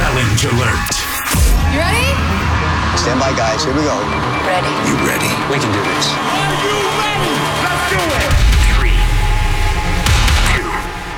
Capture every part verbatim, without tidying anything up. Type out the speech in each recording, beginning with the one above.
Challenge alert. You ready? Stand by, guys. Here we go. Ready. You ready? We can do this. Are you ready? Let's do it. Three, two,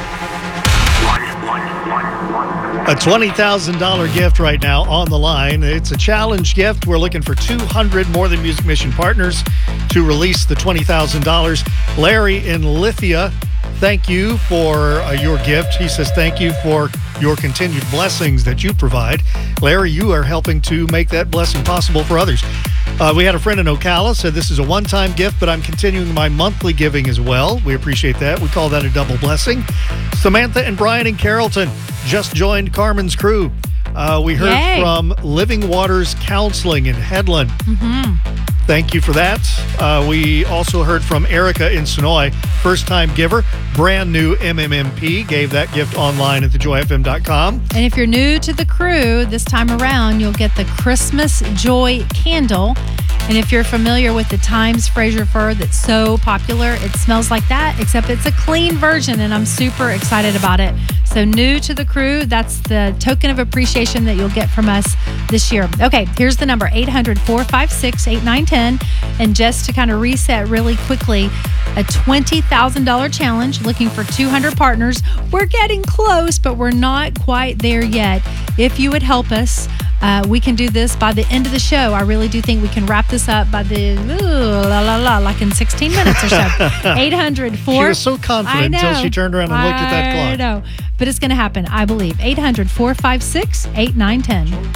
one, one, one, one. A twenty thousand dollars gift right now on the line. It's a challenge gift. We're looking for two hundred More Than Music Mission partners to release the twenty thousand dollars. Larry in Lithia, thank you for uh, your gift. He says thank you for your continued blessings that you provide. Larry, you are helping to make that blessing possible for others. Uh, we had a friend in Ocala said this is a one-time gift, but I'm continuing my monthly giving as well. We appreciate that. We call that a double blessing. Samantha and Brian in Carrollton just joined Carmen's crew. Uh, we heard Yay. from Living Waters Counseling in Headland. Mm-hmm. Thank you for that. Uh, we also heard from Erica in Sonoy, first-time giver, brand new M M M P, gave that gift online at the joy f m dot com. And if you're new to the crew, this time around, you'll get the Christmas Joy Candle. And if you're familiar with the Times Fraser Fir that's so popular, it smells like that, except it's a clean version, and I'm super excited about it. So new to the crew, that's the token of appreciation that you'll get from us this year. Okay, here's the number, eight hundred, four five six, eight nine one zero. And just to kind of reset really quickly, a twenty thousand dollars challenge, looking for two hundred partners. We're getting close, but we're not quite there yet. If you would help us, uh, we can do this by the end of the show. I really do think we can wrap this up by the, ooh, la la la, like in sixteen minutes or so. eight hundred, four She was so confident until she turned around and looked at that clock. I know, but it's going to happen, I believe. eight hundred, four five six, eight nine one zero.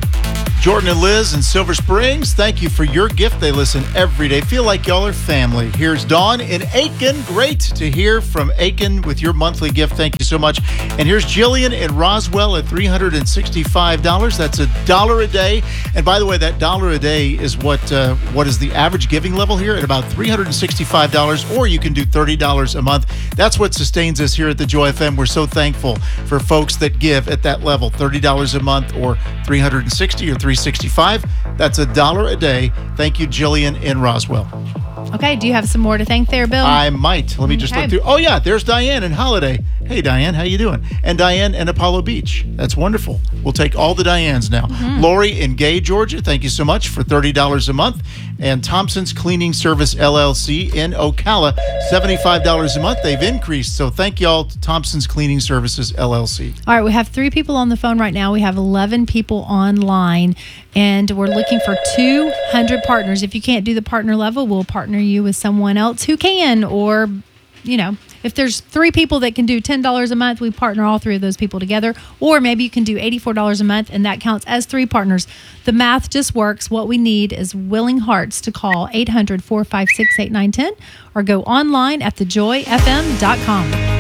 Jordan and Liz in Silver Springs, thank you for your gift. They listen every day. Feel like y'all are family. Here's Dawn in Aiken. Great to hear from Aiken with your monthly gift. Thank you so much. And here's Jillian in Roswell at three hundred sixty-five dollars. That's a dollar a day. And by the way, that dollar a day is what uh, what is the average giving level here at about three hundred sixty-five dollars, or you can do thirty dollars a month. That's what sustains us here at the Joy F M. We're so thankful for folks that give at that level, thirty dollars a month or three hundred sixty or three hundred sixty-five. That's a dollar a day. Thank you, Jillian in Roswell. Okay, do you have some more to thank there, Bill? I might. Let me just Okay. look through. Oh, yeah, there's Diane in Holiday. Hey, Diane, how you doing? And Diane in Apollo Beach. That's wonderful. We'll take all the Dianes now. Mm-hmm. Lori in Gay, Georgia, thank you so much for thirty dollars a month. And Thompson's Cleaning Service, L L C in Ocala, seventy-five dollars a month. They've increased. So thank y'all to Thompson's Cleaning Services, L L C. All right, we have three people on the phone right now. We have eleven people online, and we're looking for two hundred partners. If you can't do the partner level, we'll partner you with someone else who can. Or, you know, if there's three people that can do ten dollars a month, we partner all three of those people together. Or maybe you can do eighty-four dollars a month, and that counts as three partners. The math just works. What we need is willing hearts to call eight hundred, four five six, eight nine one zero or go online at the joy f m dot com.